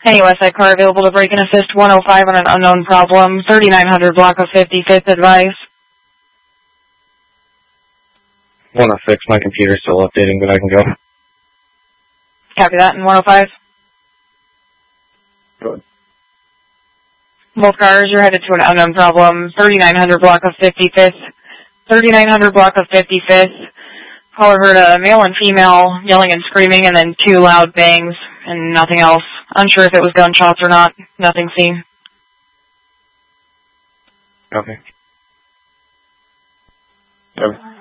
Any Westside car available to break and assist 105 on an unknown problem, 3900 block of 55th advice. 106, my computer's still updating, but I can go. Copy that in 105. Good. Both cars, you're headed to an unknown problem, 3900 block of 55th. 3900 block of 55th. Caller heard a male and female yelling and screaming and then 2 loud bangs and nothing else. Unsure if it was gunshots or not. Nothing seen. Okay.